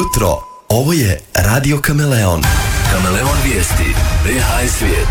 jutro, ovo je Radio Kameleon. Kameleon vijesti, BiH i svijet.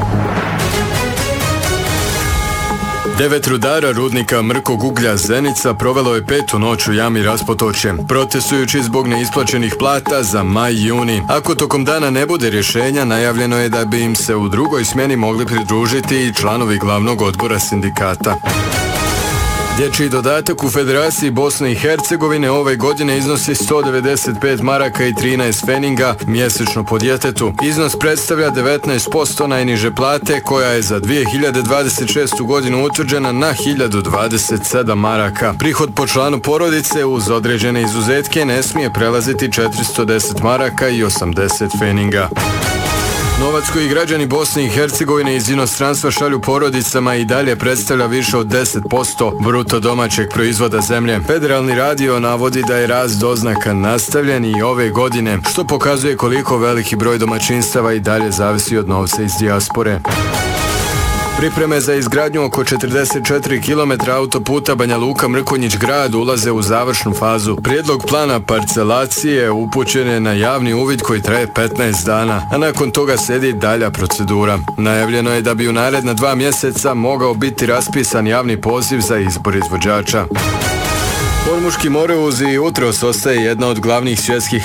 9 rudara rudnika mrkog uglja Zenica provelo je 5. noć u jami Raspotočje, protestujući zbog neisplaćenih plata za maj i juni. Ako tokom dana ne bude rješenja, najavljeno je da bi im se u drugoj smjeni mogli pridružiti i članovi glavnog odbora sindikata. Dječji dodatak u Federaciji Bosne i Hercegovine ove godine iznosi 195 maraka i 13 feninga mjesečno po djetetu. Iznos predstavlja 19% najniže plate koja je za 2026. godinu utvrđena na 1027 maraka. Prihod po članu porodice uz određene izuzetke ne smije prelaziti 410 maraka i 80 feninga. Novac koji građani Bosne i Hercegovine iz inostranstva šalju porodicama i dalje predstavlja više od 10% bruto domaćeg proizvoda zemlje. Federalni radio navodi da je rast doznaka nastavljen i ove godine, što pokazuje koliko veliki broj domaćinstava i dalje zavisi od novca iz dijaspore. Pripreme za izgradnju oko 44 km autoputa Banja Luka-Mrkonjić-Grad ulaze u završnu fazu. Prijedlog plana parcelacije upućen je na javni uvid koji traje 15 dana, a nakon toga slijedi dalja procedura. Najavljeno je da bi u naredna 2 mjeseca mogao biti raspisan javni poziv za izbor izvođača. Ormuški Moreuz i jutros ostaje jedna od glavnih svjetskih